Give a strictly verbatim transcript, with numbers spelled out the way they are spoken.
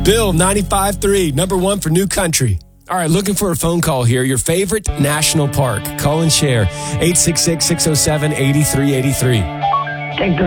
Bill, ninety-five point three, number one for New Country. All right, looking for a phone call here. Your favorite national park. Call and share. eight six six, six oh seven, eight three eight three. The